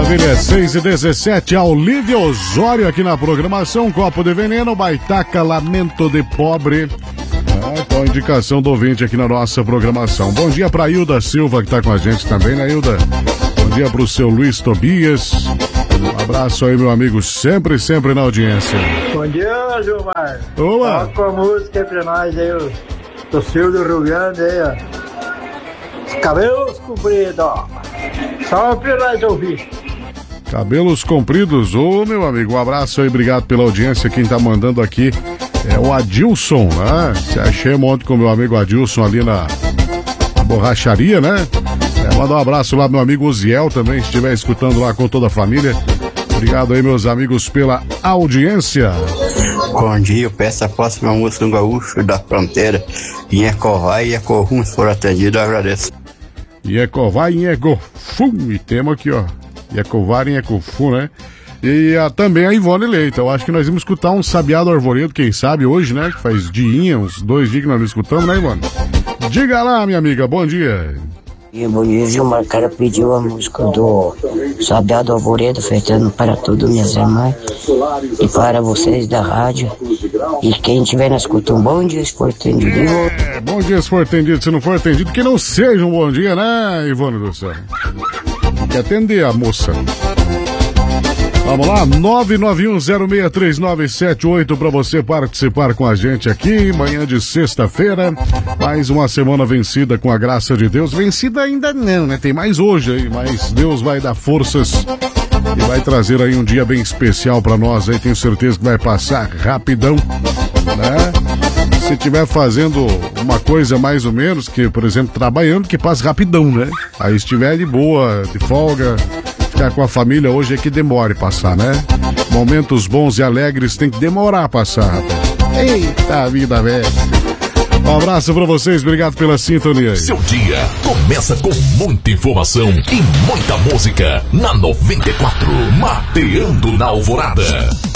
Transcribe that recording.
Maravilha, 6h17, a Olívia Osório aqui na programação, Copo de Veneno, Baitaca, Lamento de Pobre. Então, indicação do ouvinte aqui na nossa programação. Bom dia pra Hilda Silva, que tá com a gente também, né, Hilda? Bom dia pro seu Luiz Tobias. Um abraço aí, meu amigo, sempre na audiência. Bom dia, Gilmar. Olá. Com a música aí pra nós aí, o Silvio do Rio Grande aí, ó. Os cabelos compridos, ó. Só pra nós ouvir. Cabelos compridos, ô meu amigo, um abraço aí, obrigado pela audiência. Quem tá mandando aqui é o Adilson, né? Se achei ontem com o meu amigo Adilson ali na borracharia, né? Manda um abraço lá pro meu amigo Uziel também, se estiver escutando lá com toda a família. Obrigado aí, meus amigos, pela audiência. Bom dia, eu peço a próxima música do Gaúcho da Fronteira. Inhecová e Inhecorum, se for atendido, eu agradeço. Inhecová e Inhecofum, e temos aqui, ó, Inhecová e Inhecofum, né? E também a Ivone Leite. Eu acho que nós vamos escutar um Sabiá do Arvoredo, quem sabe hoje, né? Que faz dia, uns 2 dias que nós não escutamos, né, Ivone? Diga lá, minha amiga, bom dia. Bom dia, Gilmar. O cara pediu a música do Sabiá do Arvoredo, ofertando para todas minhas irmãs e para vocês da rádio. E quem estiver na escuta, um bom dia se for atendido. Bom dia se for atendido, se não for atendido, que não seja um bom dia, né, Ivone do céu? Tem que atender a moça. Vamos lá, 991063978 para você participar com a gente aqui, manhã de sexta-feira, mais uma semana vencida com a graça de Deus. Vencida ainda não, né? Tem mais hoje aí, mas Deus vai dar forças e vai trazer aí um dia bem especial para nós aí, tenho certeza que vai passar rapidão, né? Se estiver fazendo uma coisa mais ou menos, que, por exemplo, trabalhando, que passa rapidão, né? Aí estiver de boa, de folga, ficar com a família hoje é que demore passar, né? Momentos bons e alegres tem que demorar a passar, rapaz. Eita vida, velho. Um abraço pra vocês, obrigado pela sintonia. Seu dia começa com muita informação e muita música na 94, Mateando na Alvorada.